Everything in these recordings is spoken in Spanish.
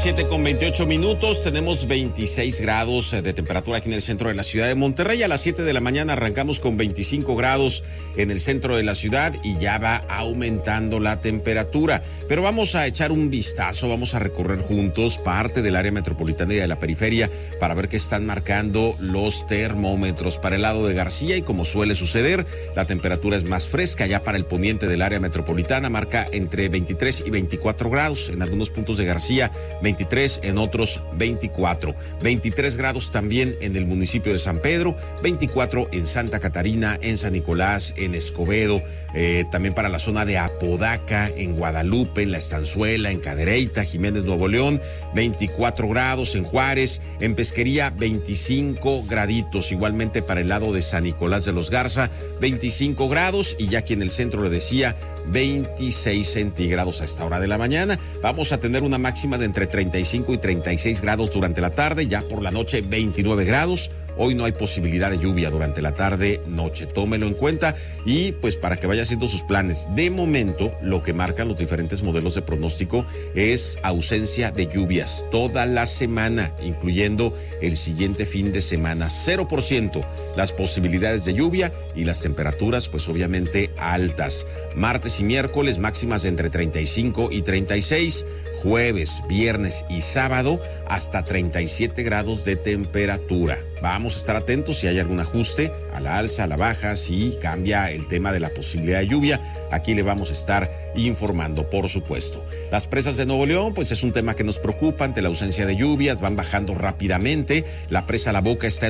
7:28. Tenemos 26 grados de temperatura aquí en el centro de la ciudad de Monterrey. A las 7 de la mañana arrancamos con 25 grados en el centro de la ciudad y ya va aumentando la temperatura. Pero vamos a echar un vistazo, vamos a recorrer juntos parte del área metropolitana y de la periferia para ver qué están marcando los termómetros. Para el lado de García, y como suele suceder, la temperatura es más fresca. Ya para el poniente del área metropolitana marca entre 23 y 24 grados. En algunos puntos de García 23, en otros 24. 23 grados también en el municipio de San Pedro, 24 en Santa Catarina, en San Nicolás, en Escobedo, también para la zona de Apodaca, en Guadalupe, en La Estanzuela, en Cadereyta, Jiménez, Nuevo León, 24 grados en Juárez, en Pesquería 25 graditos, igualmente para el lado de San Nicolás de los Garza, 25 grados, y ya aquí en el centro le decía 26 centígrados a esta hora de la mañana. Vamos a tener una máxima de entre 35 y 36 grados durante la tarde, ya por la noche 29 grados. Hoy no hay posibilidad de lluvia durante la tarde, noche. Tómelo en cuenta y pues para que vaya haciendo sus planes. De momento, lo que marcan los diferentes modelos de pronóstico es ausencia de lluvias toda la semana, incluyendo el siguiente fin de semana. 0% las posibilidades de lluvia y las temperaturas pues obviamente altas. Martes y miércoles máximas de entre 35 y 36. Jueves, viernes y sábado hasta 37 grados de temperatura. Vamos a estar atentos si hay algún ajuste a la alza, a la baja, si cambia el tema de la posibilidad de lluvia. Aquí le vamos a estar informando, por supuesto. Las presas de Nuevo León, pues es un tema que nos preocupa ante la ausencia de lluvias, van bajando rápidamente. La presa La Boca está en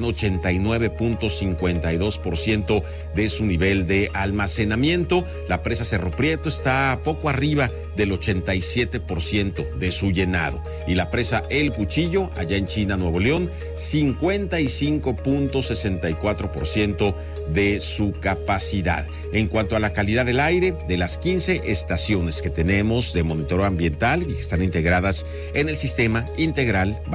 89.52% de su nivel de almacenamiento. La presa Cerro Prieto está poco arriba del 87% de su llenado. Y la presa El Cuchillo, allá en China, Nuevo León, 55.64% de su capacidad. En cuanto a la calidad del aire, de las 15 estaciones que tenemos de monitoreo ambiental y que están integradas en el sistema integral